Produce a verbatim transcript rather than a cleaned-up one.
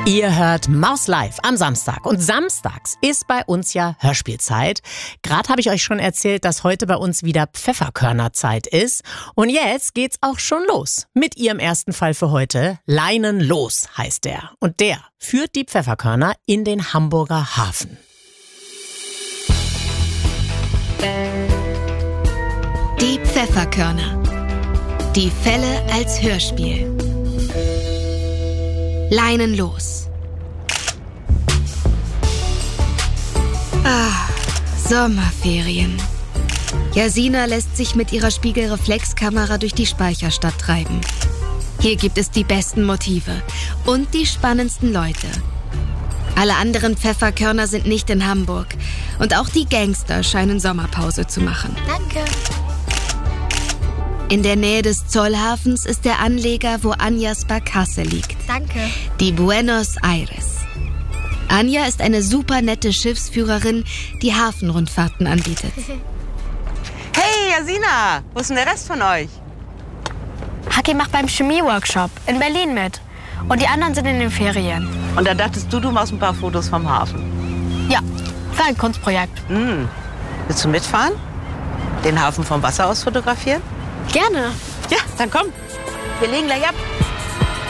Ihr hört Maus Live am Samstag. Und samstags ist bei uns ja Hörspielzeit. Gerade habe ich euch schon erzählt, dass heute bei uns wieder Pfefferkörnerzeit ist. Und jetzt geht's auch schon los mit ihrem ersten Fall für heute. Leinen los heißt der. Und der führt die Pfefferkörner in den Hamburger Hafen. Die Pfefferkörner. Die Fälle als Hörspiel. Leinen los. Ah, Sommerferien. Jasina lässt sich mit ihrer Spiegelreflexkamera durch die Speicherstadt treiben. Hier gibt es die besten Motive und die spannendsten Leute. Alle anderen Pfefferkörner sind nicht in Hamburg. Und auch die Gangster scheinen Sommerpause zu machen. Danke. In der Nähe des Zollhafens ist der Anleger, wo Anjas Barkasse liegt. Danke. Die Buenos Aires. Anja ist eine super nette Schiffsführerin, die Hafenrundfahrten anbietet. Hey, Jasina, wo ist denn der Rest von euch? Haki macht beim Chemie-Workshop in Berlin mit. Und die anderen sind in den Ferien. Und da dachtest du, du machst ein paar Fotos vom Hafen. Ja, für ein Kunstprojekt. Hm. Willst du mitfahren? Den Hafen vom Wasser aus fotografieren? Gerne. Ja, dann komm. Wir legen gleich ab.